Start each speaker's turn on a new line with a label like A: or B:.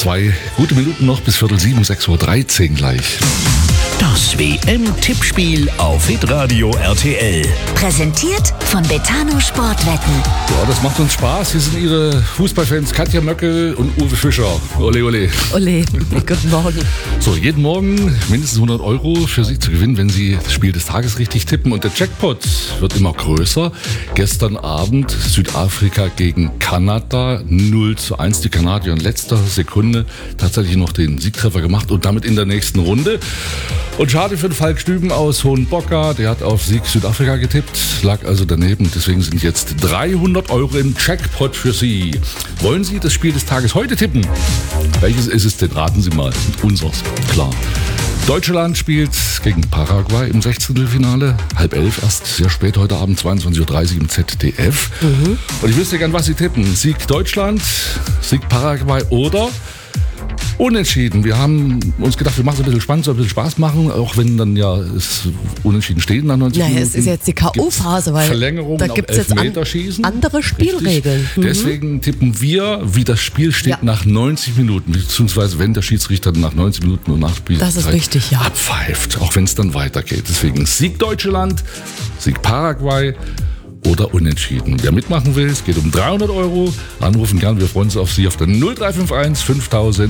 A: 2 gute Minuten noch bis 6:45, 6:13 Uhr gleich.
B: Das WM-Tippspiel auf Hitradio RTL.
C: Präsentiert von Betano Sportwetten.
A: Ja, das macht uns Spaß. Hier sind Ihre Fußballfans Katja Möckel und Uwe Fischer. Ole, ole.
D: Ole, guten Morgen.
A: So, jeden Morgen mindestens 100 € für Sie zu gewinnen, wenn Sie das Spiel des Tages richtig tippen. Und der Jackpot wird immer größer. Gestern Abend Südafrika gegen Kanada 0:1. Die Kanadier in letzter Sekunde tatsächlich noch den Siegtreffer gemacht und damit in der nächsten Runde. Und schade für den Falk Stüben aus Hohenbocker, der hat auf Sieg Südafrika getippt, lag also daneben. Deswegen sind jetzt 300 € im Jackpot für Sie. Wollen Sie das Spiel des Tages heute tippen? Welches ist es denn? Raten Sie mal. Unseres, klar. Deutschland spielt gegen Paraguay im 16. 10:30 erst, sehr spät heute Abend, 22:30 Uhr im ZDF. Und ich wüsste gern, was Sie tippen. Sieg Deutschland, Sieg Paraguay oder Unentschieden. Wir haben uns gedacht, wir machen es ein bisschen spannend, soll ein bisschen Spaß machen, auch wenn dann ja es unentschieden steht nach 90 Minuten.
D: Es ist jetzt die K.O.-Phase, weil
A: Verlängerung
D: da gibt es jetzt andere Spielregeln.
A: Deswegen tippen wir, wie das Spiel steht nach 90 Minuten, beziehungsweise wenn der Schiedsrichter nach 90 Minuten und nach Spielzeit
D: Das ist richtig, ja.
A: abpfeift, auch wenn es dann weitergeht. Deswegen Sieg Deutschland, Sieg Paraguay oder Unentschieden. Wer mitmachen will, es geht um 300 €. Anrufen gern, wir freuen uns auf Sie auf der 0351 5000.